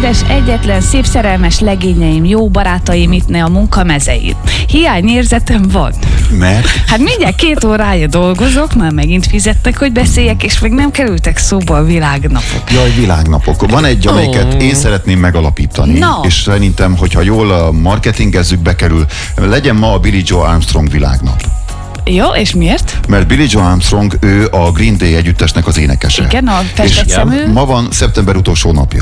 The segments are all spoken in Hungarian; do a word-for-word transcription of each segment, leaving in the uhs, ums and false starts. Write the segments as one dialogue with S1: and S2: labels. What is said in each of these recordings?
S1: édes, egyetlen, szép szerelmes legényeim, jó barátaim itt ne a munkamezein. Hiányérzetem van.
S2: Mert?
S1: Hát mindjárt két órája dolgozok, már megint fizettek, hogy beszéljek, és még nem kerültek szóba a világnapok.
S2: Jaj, világnapok. Van egy, amelyiket én szeretném megalapítani,
S1: no.
S2: és szerintem, hogyha jól marketingezzük, bekerül, legyen ma a Billie Joe Armstrong világnap.
S1: Jó, és miért?
S2: Mert Billie Joe Armstrong, ő a Green Day együttesnek az énekese.
S1: Igen, a festett szemű.
S2: Ma van szeptember utolsó napja.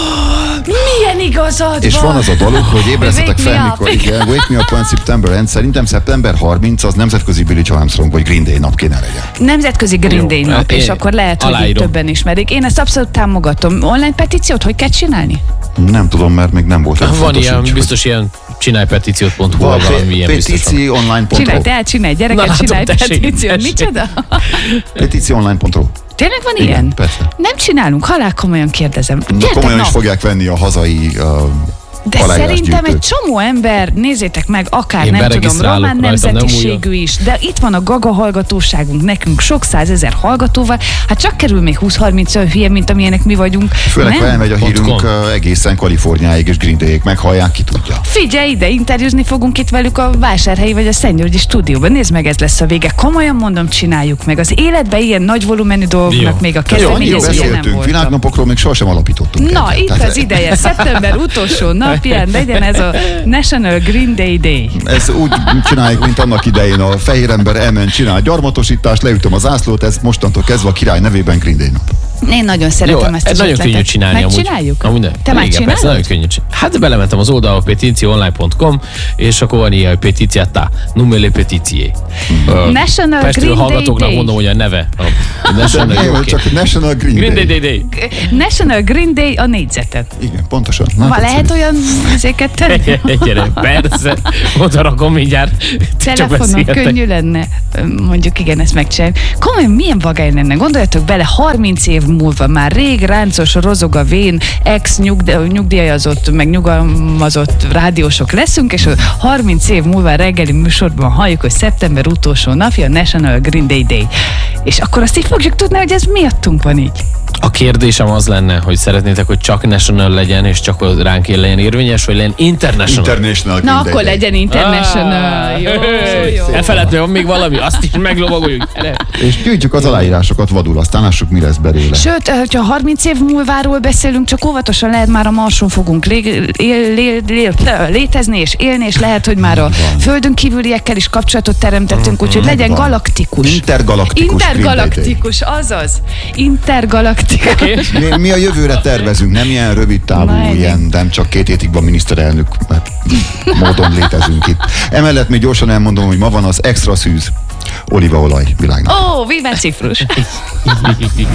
S1: Milyen igazad
S2: és
S1: van?
S2: van az a daluk, hogy ébrezetek fel,
S1: Wake
S2: mikor,
S1: me up.
S2: igen, Wake me up when September ends. Szerintem szeptember harmincadika az nemzetközi Billie Joe Armstrong vagy Green Day nap kéne legyen.
S1: Nemzetközi Green Day nap, és
S3: én
S1: akkor lehet, hogy így
S3: aláírom.
S1: többen ismerik. Én ezt abszolút támogatom. Online petíciót hogy kell csinálni?
S2: Nem tudom, mert még nem volt olyan
S3: Van
S2: fontos,
S3: ilyen,
S2: úgy,
S3: biztos ilyen csinálj petíciót pont hu,
S2: Van,
S3: valami ilyen biztos van.
S2: petíció online pont
S1: Csinálj,
S2: ro.
S1: te csinálj,
S3: Na,
S1: gyereket,
S3: látom,
S1: csinálj
S3: tessék,
S1: petíciót.
S3: tessék.
S1: Micsoda?
S2: petíció online pont ro.
S1: Tényleg van
S2: Igen,
S1: ilyen?
S2: persze.
S1: Nem csinálunk, halál komolyan kérdezem.
S2: Na,
S1: Gyertek,
S2: komolyan
S1: na.
S2: is fogják venni a hazai uh,
S1: De szerintem egy csomó ember, nézzétek meg, akár
S3: Én
S1: nem tudom,
S3: beregisztrálok
S1: román
S3: rajta, nem
S1: nemzetiségű is, de itt van a gaga hallgatóságunk nekünk, sok százezer hallgatóval, hát csak kerül még húsz-harminc olyan hülye, mint amilyenek mi vagyunk.
S2: Főleg, ha elmegy a hírünk
S3: Pont com.
S2: uh, egészen Kaliforniáig, és Green Day-ék meghallják, ki tudja.
S1: Figyelj ide, interjúzni fogunk itt velük a Vásárhelyi vagy a Szentgyörgyi stúdióban. Nézd meg, ez lesz a vége. Komolyan mondom, csináljuk meg. Az életben ilyen nagy volumenű dolgoknak
S3: Jó.
S1: még a
S2: Jó, jó,
S1: kezdeményezője nem
S2: beszéltünk,
S1: voltam.
S2: világnapokról még sohasem alapítottunk.
S1: Na,
S2: egyet.
S1: itt
S2: Tehát
S1: az ideje, szeptember utolsó napján legyen ez a National Green Day Day.
S2: Ez úgy csináljuk, mint annak idején a fehér ember elment, csinál gyarmatosítást, leütöm az ászlót, ez mostantól kezdve a király nevében Green Day nap.
S1: Én nagyon szeretem
S3: Jó,
S1: ezt
S3: ez
S1: az
S3: nagyon
S1: ötletet.
S3: könnyű csinálni.
S1: Megcsináljuk?
S3: Amúgy, amúgy
S1: Te
S3: ne.
S1: már
S3: Igen, persze,
S1: csinálod?
S3: nagyon könnyű csinálni. Hát belementem az oldalba, petíció online pont com, és akkor van ilyen petíciátá, numele petícié.
S1: National
S3: Pestről
S1: Green Day
S3: hallgatóknak
S1: Day.
S3: mondom, hogy a neve. A National,
S2: Jó,
S3: okay.
S2: csak National Green,
S3: Green Day
S2: Day.
S3: Day Day.
S1: National Green Day a négyzeten.
S2: Igen, pontosan. Na,
S1: Ma
S2: hát
S1: lehet
S2: egyszerű.
S1: olyan ezeket tenni?
S3: Gyere, persze, oda rakom mindjárt. Csak
S1: Telefonon
S3: beszéltek.
S1: könnyű lenne, mondjuk igen, ezt megcsinálni. Komolyan milyen vagány lenne? Gondoljatok bele, harminc év múlva már rég ráncos, rozog a vén, ex-nyugdíjazott, meg nyugalmazott rádiósok leszünk, és harminc év múlva a reggeli műsorban halljuk, hogy szeptember utolsó napja, National Green Day Day. És akkor azt így fogjuk tudni, hogy ez miattunk van így.
S3: A kérdésem az lenne, hogy szeretnétek, hogy csak national legyen, és csak ránk legyen érvényes, vagy legyen international?
S2: International Green
S1: Na,
S2: Day
S1: akkor
S2: Day.
S1: legyen international.
S3: Ah,
S1: Jó,
S3: hey,
S1: jó.
S3: elfeledtem, van még valami? Azt is meglovagoljuk. Gyere.
S2: És gyűjtjük az aláírásokat vadul, aztán lássuk, mi lesz belőle.
S1: Sőt, hogyha harminc év múlváról beszélünk, csak óvatosan lehet, már a Marson fogunk lé, él, lé, lé, létezni és élni, és lehet, hogy már a földön kívüliekkel is kapcsolatot teremtettünk, úgyhogy legyen
S2: Van.
S1: galaktikus.
S2: Intergalaktikus Green Day Day.
S1: Intergalaktikus, azaz. Intergalaktikus.
S3: Okay.
S2: Mi, mi a jövőre tervezünk, nem ilyen rövid távú,
S1: Na, ennyi.
S2: ilyen, nem csak két hétig van miniszterelnök, mert módon létezünk itt. Emellett még gyorsan elmondom, hogy ma van az extra szűz olívaolaj világnap.
S1: Ó, oh, Vive Cifrus.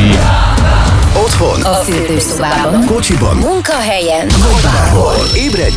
S4: Otthon,
S5: A fürdőszobában,
S4: kocsiban,
S5: munkahelyen,
S4: bárhol. Ébredj